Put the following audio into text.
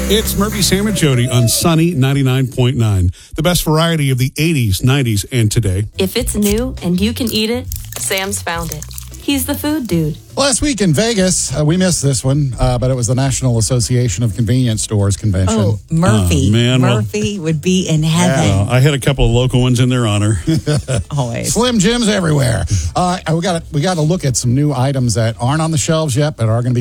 It's Murphy, Sam, and Jody on Sunny 99.9. The best variety of the 80s, 90s, and today. If it's new and you can eat it, Sam's found it. He's the food dude. Last week in Vegas, we missed this one, but it was the National Association of Convenience Stores convention. Oh, Murphy. Oh, man, Murphy would be in heaven. I had a couple of local ones in their honor. Always. Slim Jims everywhere. We got to look at some new items that aren't on the shelves yet, but are going to be